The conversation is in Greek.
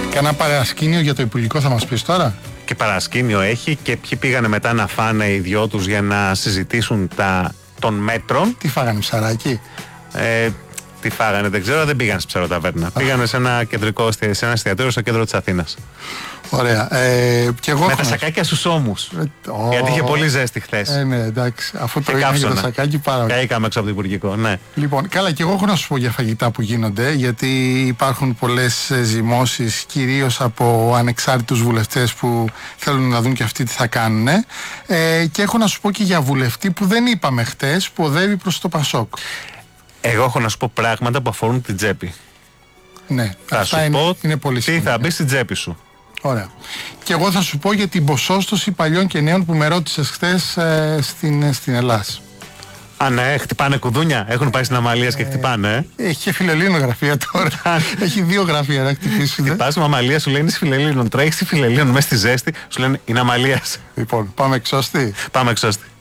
Κανένα παρασκήνιο για το Υπουργικό θα μας πεις τώρα? Και παρασκήνιο έχει και ποιοι πήγανε μετά να φάνε οι δυο τους για να συζητήσουν των μέτρων. Τι φάγανε, ψαράκι? Τι φάγανε, δεν ξέρω, δεν πήγαν σε ψαροταβέρνα. Πήγανε σε ένα εστιατόριο στο κέντρο της Αθήνας. Ωραία. Και εγώ με τα σακάκια στους ώμους. Γιατί είχε πολύ ζέστη χθες. Ναι, εντάξει. Αφού το είχαμε για το σακάκι, πάρα πολύ. Καήκαμε έξω από το Υπουργικό, ναι. Λοιπόν, καλά, και εγώ έχω να σου πω για φαγητά που γίνονται, γιατί υπάρχουν πολλές ζυμώσεις, κυρίως από ανεξάρτητους βουλευτές που θέλουν να δουν και αυτοί τι θα κάνουν. Και έχω να σου πω και για βουλευτή που δεν είπαμε χτες, που οδεύει προς το Πασόκ. Εγώ έχω να σου πω πράγματα που αφορούν την τσέπη. Ναι, θα αυτά σου πω είναι πολύ σημαντικά. Τι θα μπει στην τσέπη σου. Ωραία. Και εγώ θα σου πω για την ποσόστοση παλιών και νέων που με ρώτησες χθες στην Ελλάς. Α, ναι, χτυπάνε κουδούνια. Έχουν πάει στην Αμαλίας και χτυπάνε. Έχει και Φιλελλήνων γραφεία τώρα. Έχει 2 γραφεία να χτυπήσει. Χτυπάς με Αμαλία, σου λένε είσαι Φιλελλήνων. Τρέχεις στη Φιλελλήνων μέσα στη ζέστη, σου λένε είναι Αμαλίας. Λοιπόν, πάμε εξώστη. Πάμε εξώστη.